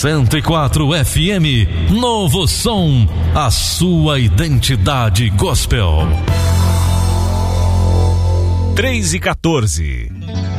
104 FM, Novo Som, a sua identidade gospel. 3:14.